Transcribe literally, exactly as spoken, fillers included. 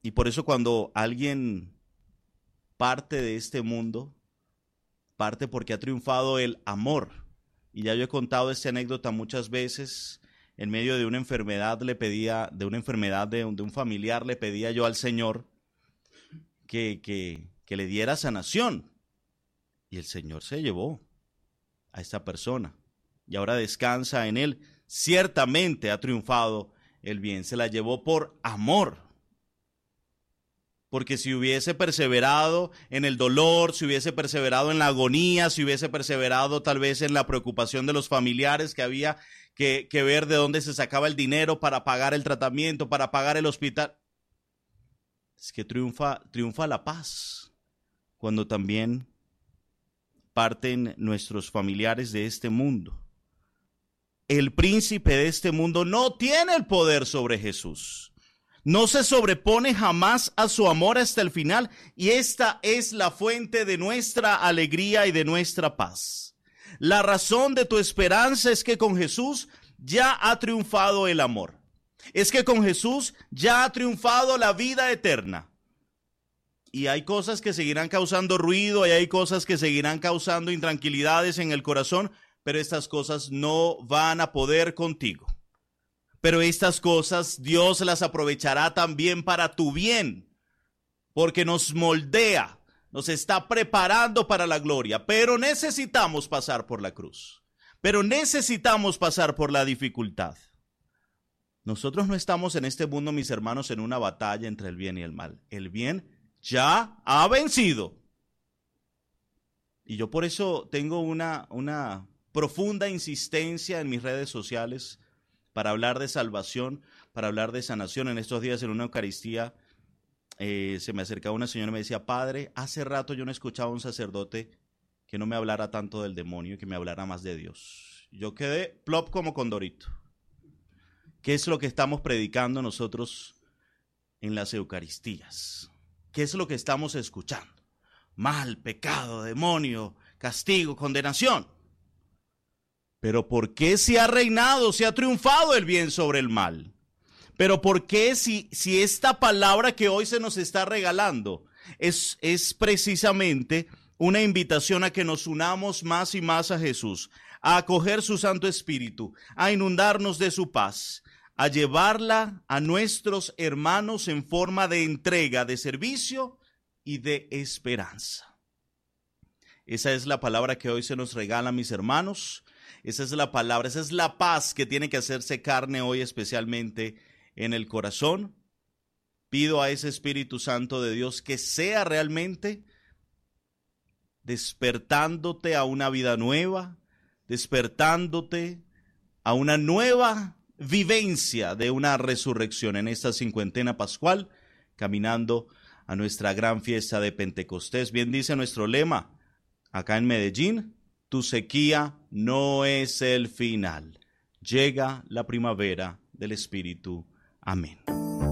Y por eso cuando alguien parte de este mundo, parte porque ha triunfado el amor. Y ya yo he contado esta anécdota muchas veces. En medio de una enfermedad le pedía, de una enfermedad de un, de un familiar, le pedía yo al Señor que, que, que le diera sanación. Y el Señor se llevó a esta persona. Y ahora descansa en Él. Ciertamente ha triunfado el bien. Se la llevó por amor. Porque si hubiese perseverado en el dolor, si hubiese perseverado en la agonía, si hubiese perseverado tal vez en la preocupación de los familiares, que había que, que ver de dónde se sacaba el dinero para pagar el tratamiento, para pagar el hospital. Es que triunfa, triunfa la paz cuando también parten nuestros familiares de este mundo. El príncipe de este mundo no tiene el poder sobre Jesús. No se sobrepone jamás a su amor hasta el final, y esta es la fuente de nuestra alegría y de nuestra paz. La razón de tu esperanza es que con Jesús ya ha triunfado el amor. Es que con Jesús ya ha triunfado la vida eterna. Y hay cosas que seguirán causando ruido, y hay cosas que seguirán causando intranquilidades en el corazón, pero estas cosas no van a poder contigo. Pero estas cosas Dios las aprovechará también para tu bien, porque nos moldea, nos está preparando para la gloria. Pero necesitamos pasar por la cruz, pero necesitamos pasar por la dificultad. Nosotros no estamos en este mundo, mis hermanos, en una batalla entre el bien y el mal. El bien ya ha vencido. Y yo por eso tengo una, una profunda insistencia en mis redes sociales para hablar de salvación, para hablar de sanación. En estos días en una Eucaristía eh, se me acercaba una señora y me decía: Padre, hace rato yo no escuchaba a un sacerdote que no me hablara tanto del demonio, que me hablara más de Dios. Yo quedé plop como condorito. ¿Qué es lo que estamos predicando nosotros en las Eucaristías? ¿Qué es lo que estamos escuchando? Mal, pecado, demonio, castigo, condenación. Pero ¿por qué si ha reinado, si ha triunfado el bien sobre el mal? Pero ¿por qué si, si esta palabra que hoy se nos está regalando es, es precisamente una invitación a que nos unamos más y más a Jesús, a acoger su Santo Espíritu, a inundarnos de su paz, a llevarla a nuestros hermanos en forma de entrega, de servicio y de esperanza? Esa es la palabra que hoy se nos regala, mis hermanos. Esa es la palabra, esa es la paz que tiene que hacerse carne hoy, especialmente en el corazón. Pido a ese Espíritu Santo de Dios que sea realmente despertándote a una vida nueva, despertándote a una nueva vivencia de una resurrección en esta cincuentena pascual, caminando a nuestra gran fiesta de Pentecostés. Bien dice nuestro lema acá en Medellín: tu sequía no es el final. Llega la primavera del Espíritu. Amén.